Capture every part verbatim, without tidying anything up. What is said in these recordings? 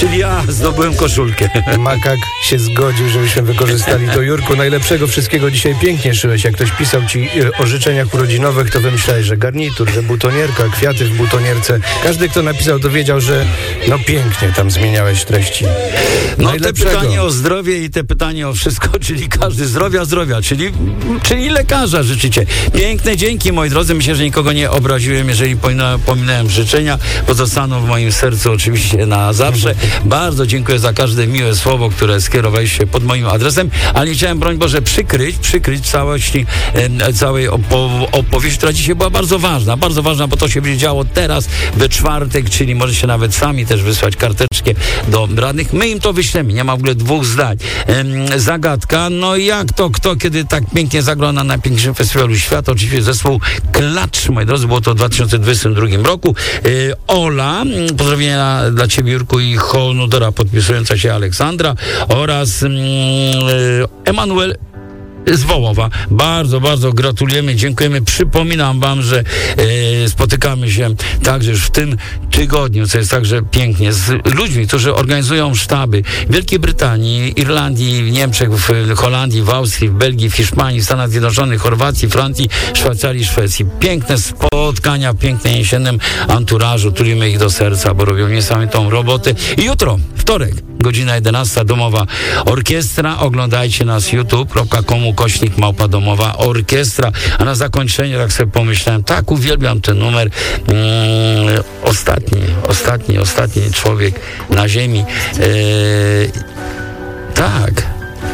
Czyli ja zdobyłem koszulkę. Makak się zgodził, żebyśmy wykorzystali to. Jurku, najlepszego wszystkiego dzisiaj, pięknie szyłeś. Jak ktoś pisał ci o życzeniach urodzinowych, to wymyślałeś, że garnitur, że butonierka, kwiaty w butonierce. Każdy, kto napisał, to wiedział, że no pięknie tam zmieniałeś treści. No te pytanie o zdrowie i te pytanie o wszystko, czyli każdy zdrowia, zdrowia, czyli, czyli lekarza życzycie. Piękne dzięki, moi drodzy. Myślę, że nikogo nie obraziłem, jeżeli pominąłem życzenia. Pozostaną w moim sercu oczywiście na zawsze. Bardzo dziękuję za każde miłe słowo, które skierowaliście pod moim adresem, ale nie chciałem, broń Boże, przykryć, przykryć całości, e, całej opo- opowieści, która dzisiaj była bardzo ważna, bardzo ważna, bo to się będzie działo teraz, we czwartek, czyli możecie nawet sami też wysłać karteczkę do radnych. My im to wyślemy, nie ma w ogóle dwóch zdań. E, zagadka, no jak to, kto, kiedy tak pięknie zagrał na najpiękniejszym festiwalu świata, oczywiście zespół Klacz, moi drodzy, było to w dwa tysiące dwudziestym drugim roku. E, Ola, pozdrowienia dla Ciebie, Jurku, i honudora podpisująca się Aleksandra oraz mm, Emanuel z Wołowa. Bardzo, bardzo gratulujemy, dziękujemy. Przypominam wam, że e, spotykamy się także już w tym tygodniu, co jest także pięknie, z ludźmi, którzy organizują sztaby w Wielkiej Brytanii, Irlandii, w Niemczech, w Holandii, w Austrii, w Belgii, w Hiszpanii, w Stanach Zjednoczonych, Chorwacji, Francji, Szwajcarii, Szwecji. Piękne spotkania, piękne jesiennym anturażu, tulimy ich do serca, bo robią niesamowitą robotę. I jutro, wtorek, godzina jedenasta, domowa orkiestra. Oglądajcie nas youtube kropka com kośnik małpa domowa orkiestra. A na zakończenie tak sobie pomyślałem, tak, uwielbiam ten numer. Mm, ostatni, ostatni, ostatni człowiek na ziemi. Eee, tak.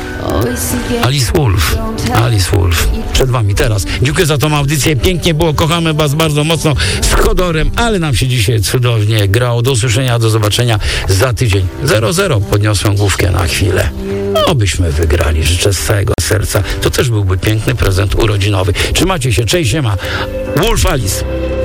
Alice Wolf. Alice Wolf. Przed wami teraz. Dziękuję za tą audycję. Pięknie było. Kochamy was bardzo mocno z Chodorem, ale nam się dzisiaj cudownie grało. Do usłyszenia, do zobaczenia za tydzień. zero zero. Podniosłem główkę na chwilę. Obyśmy wygrali. Życzę z całego serca. To też byłby piękny prezent urodzinowy. Trzymajcie się. Cześć, siema. Wolf Alice.